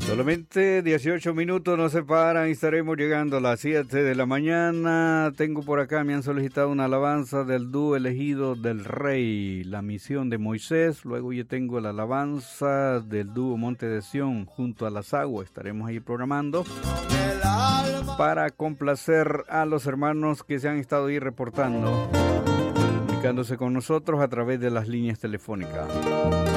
Solamente 18 minutos nos separan y estaremos llegando a las 7 de la mañana. Tengo por acá, me han solicitado una alabanza del dúo elegido del Rey, La Misión de Moisés. Luego yo tengo la alabanza del dúo Monte de Sión, Junto a las Aguas. Estaremos ahí programando para complacer a los hermanos que se han estado ahí reportando, comunicándose con nosotros a través de las líneas telefónicas.